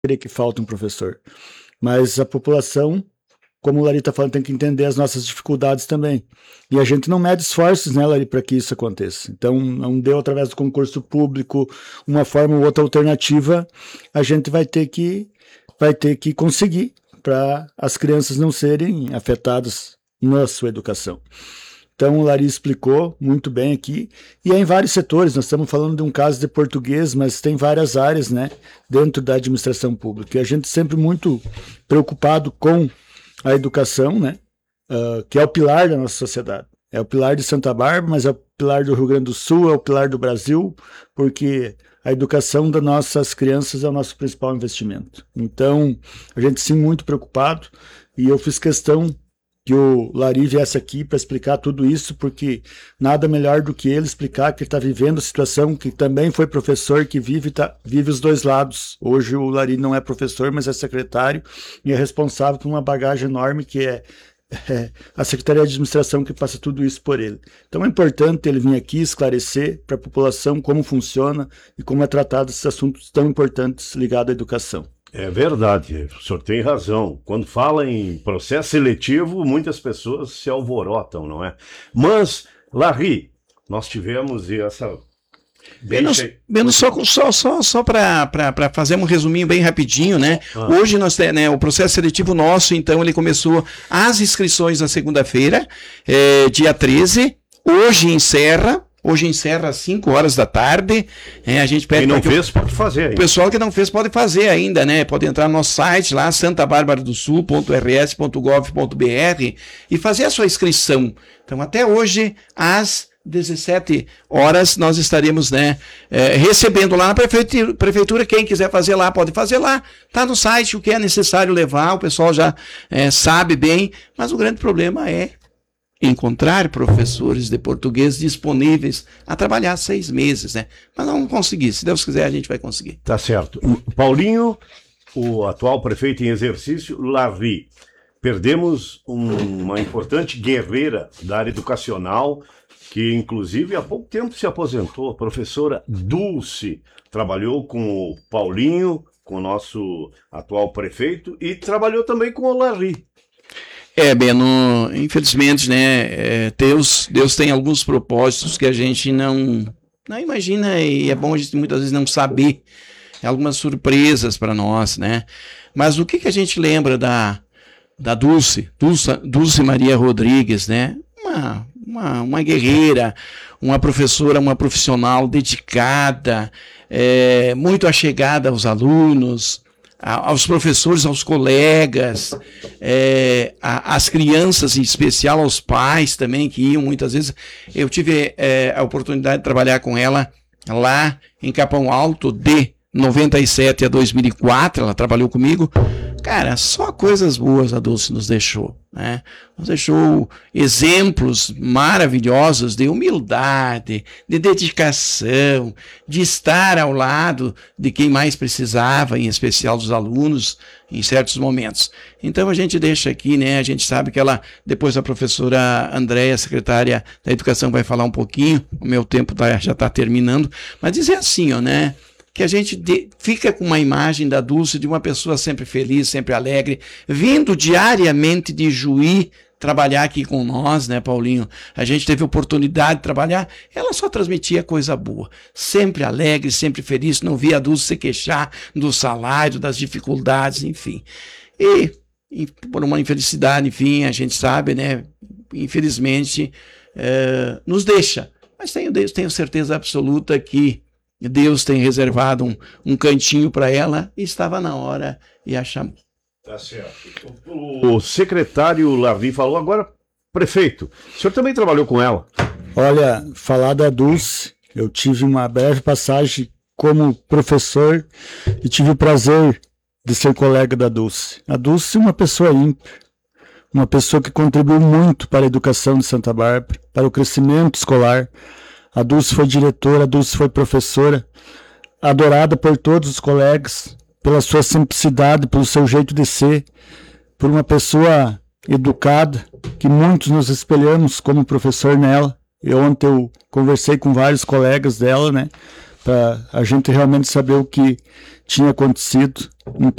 querer que falte um professor. Mas a população, como o Lari está falando, tem que entender as nossas dificuldades também. E a gente não mede esforços, né, Lari, para que isso aconteça. Então, não deu através do concurso público uma forma ou outra alternativa, a gente vai ter que conseguir para as crianças não serem afetadas na sua educação. Então, o Lari explicou muito bem aqui, e é em vários setores. Nós estamos falando de um caso de português, mas tem várias áreas, né, dentro da administração pública. E a gente sempre muito preocupado com a educação, né, que é o pilar da nossa sociedade. É o pilar de Santa Bárbara, mas é o pilar do Rio Grande do Sul, é o pilar do Brasil, porque a educação das nossas crianças é o nosso principal investimento. Então, a gente sim muito preocupado, e eu fiz questão que o Lari viesse aqui para explicar tudo isso, porque nada melhor do que ele explicar que ele está vivendo a situação, que também foi professor, que vive os dois lados. Hoje o Lari não é professor, mas é secretário e é responsável por uma bagagem enorme que é a Secretaria de Administração, que passa tudo isso por ele. Então é importante ele vir aqui esclarecer para a população como funciona e como é tratado esses assuntos tão importantes ligados à educação. É verdade, o senhor tem razão. Quando fala em processo seletivo, muitas pessoas se alvorotam, não é? Mas, Lari, nós tivemos essa... Só para fazer um resuminho bem rapidinho, né? Hoje nós temos, né, o processo seletivo nosso, então ele começou as inscrições na segunda-feira, dia 13, hoje encerra às 5 horas da tarde. A gente pede. Quem não fez, pode fazer ainda. O pessoal que não fez pode fazer ainda, né? Pode entrar no nosso site lá, santabarbaradosul.rs.gov.br e fazer a sua inscrição. Então, até hoje, às 17 horas, nós estaremos, né, recebendo lá na prefeitura. Quem quiser fazer lá, pode fazer lá. Está no site o que é necessário levar, o pessoal já sabe bem, mas o grande problema é encontrar professores de português disponíveis a trabalhar 6 meses, né? Mas não vamos conseguir. Se Deus quiser, a gente vai conseguir. Tá certo. Paulinho, o atual prefeito em exercício, Lari. Perdemos uma importante guerreira da área educacional, que inclusive há pouco tempo se aposentou, a professora Dulce. Trabalhou com o Paulinho, com o nosso atual prefeito, e trabalhou também com o Lari. Beno, infelizmente, né, Deus tem alguns propósitos que a gente não imagina, e é bom a gente muitas vezes não saber, algumas surpresas para nós, né? Mas o que a gente lembra da Dulce Maria Rodrigues, né? Uma guerreira, uma professora, uma profissional dedicada, muito achegada aos alunos, aos professores, aos colegas, às crianças, em especial aos pais também, que iam muitas vezes. Eu tive a oportunidade de trabalhar com ela lá em Capão Alto de 97 a 2004, ela trabalhou comigo. Cara, só coisas boas a Dulce nos deixou, né? Nos deixou exemplos maravilhosos de humildade, de dedicação, de estar ao lado de quem mais precisava, em especial dos alunos, em certos momentos. Então a gente deixa aqui, né? A gente sabe que ela, depois a professora Andréia, secretária da Educação, vai falar um pouquinho, o meu tempo já está terminando, mas dizer assim, né? Que a gente fica com uma imagem da Dulce de uma pessoa sempre feliz, sempre alegre, vindo diariamente de Juí trabalhar aqui com nós, né, Paulinho? A gente teve oportunidade de trabalhar, ela só transmitia coisa boa, sempre alegre, sempre feliz, não via a Dulce se queixar do salário, das dificuldades, enfim. E por uma infelicidade, enfim, a gente sabe, né, infelizmente, nos deixa. Mas tenho certeza absoluta que Deus tem reservado um cantinho para ela e estava na hora e a chamou. Tá certo. O secretário Lari falou, agora, prefeito, o senhor também trabalhou com ela? Olha, falar da Dulce, eu tive uma breve passagem como professor e tive o prazer de ser colega da Dulce. A Dulce é uma pessoa ímpar, uma pessoa que contribuiu muito para a educação de Santa Bárbara, para o crescimento escolar. A Dulce foi diretora, a Dulce foi professora, adorada por todos os colegas, pela sua simplicidade, pelo seu jeito de ser, por uma pessoa educada, que muitos nos espelhamos como professor nela. Ontem eu conversei com vários colegas dela, né, para a gente realmente saber o que tinha acontecido.